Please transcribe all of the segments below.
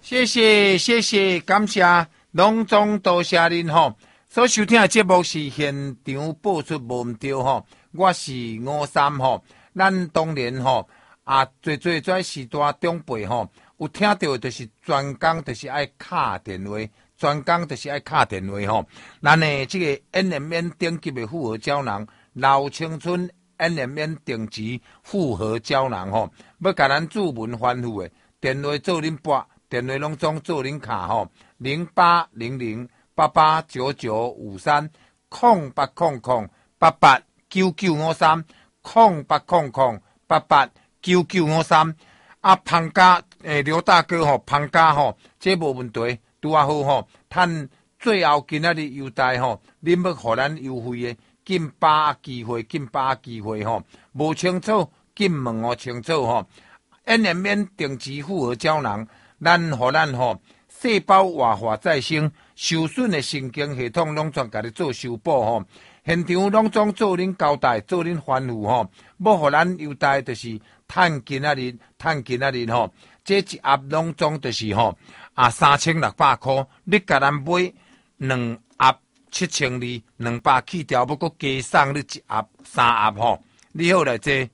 谢谢，感谢，隆重多谢您吼。所收听的节目是现场播出无毋对吼，我是53吼。咱当然吼最时代长辈吼，有听到就是专工就是爱敲电话，专工就是爱敲电话吼。咱的这个延年免顶级的复合胶囊，老青春延年免定期复合胶囊吼，要甲咱注文反复的电话做恁拨。电话拢总做恁卡吼，0800889953，0800889953，庞家刘大哥吼，庞家吼，这无问题，拄啊好吼，趁最后今仔日优待吼，恁要互咱优惠的，紧把握机会吼，无清楚紧问我清楚吼，延年免定期复合胶囊。咱吼细胞活化再生，受损的神经系统拢全甲你做修补吼。现场拢总做恁交代，做恁吩咐吼。要互咱优待就是趁今仔日吼，这一盒拢总就是吼3600块，你甲咱买2盒7200，200去掉，要搁加送你一盒3盒吼。你好来坐。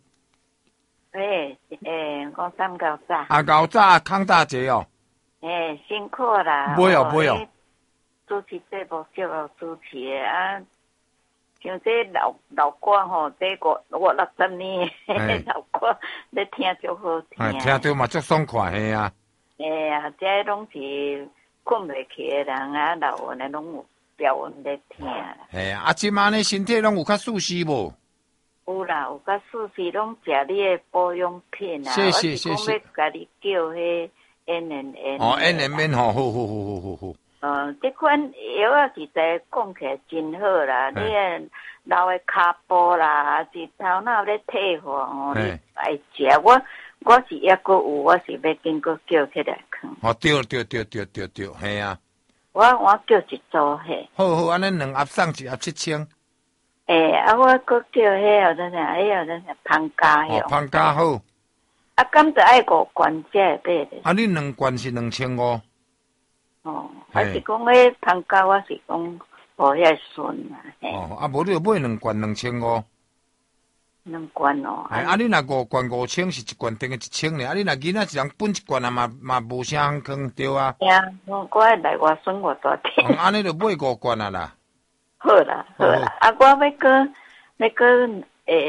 我三高早。 高早康大姐哦。 辛苦啦。 买哦。 主持节目就主持的啊，像这老歌吼，这我60年老歌，你听就好听。 听着嘛足爽快的啊。 这拢是困袂起的人啊，老人的拢有标准在听。 即马呢身体拢有较舒适无？ 有啦，有甲舒适，拢食你的保养品啊。 谢。 我是讲要甲你叫迄N&N。 N&N 吼，好。 这款药啊，实在讲起来真好啦。你的老的骹步啦，是头脑咧退化吼，你爱食。我是抑阁有，我是要经过叫起来看。 对，嘿啊。 我叫一组嘿。 好，安尼2盒送1盒7000。 我搁叫迄号怎样？芳家哟。 芳家好。 敢着爱5罐才会买咧。 你2罐是2500。 我是讲迄芳家，我是讲无遐顺啊。 无你就买2罐2500。 2罐哦。 你若5罐5000是1罐等于1000呢。你若囡仔一人分1罐嘛无啥坑对啊。 我爱来外孙我大点。 安尼就买5罐啊啦。 好啦。我要搁2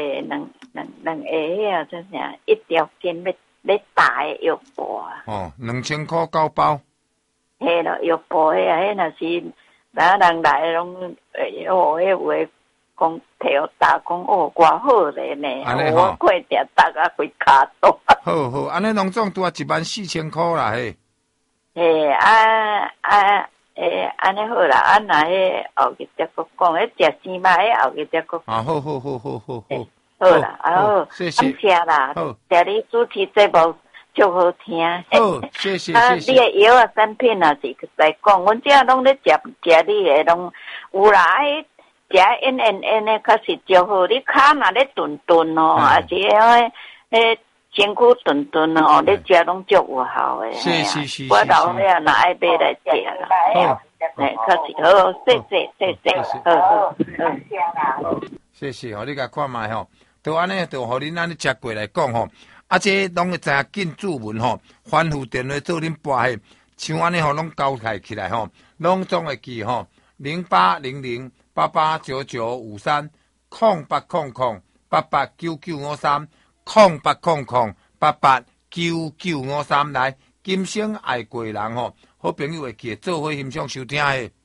下怎样？一条筋要打的药布啊。 2000块9包。 嘿咯，药布迄若是人来拢迄话讲摕互打讲偌好咧呢。我快点打啊，规骹肚。 好，安尼拢总拄啊14000块啦嘿。 安尼好啦，若迄后日再搁讲，迄食生肉迄后日再搁讲。 好。 好啦，好， 谢谢。 感谢啦，谢你主持节目就好听。 好，谢谢。 你的药啊产品啊是在讲，阮这拢咧食你的拢有啦，食 N&N 的确实就好，你骹若咧顿哦，而且迄身躯顿哦，你食拢足有效的。 是。 我老伙仔若爱买来食啦。确实好，谢谢， 谢，你甲看卖吼，都安尼，就互恁安尼食过来讲吼，这拢会知影紧注文吼，反复电话做恁拨迄，像安尼吼，拢交代起来吼，拢总会记吼，0800889953，0800889953来，今生爱过人吼。好朋友会记，做伙欣赏收听的。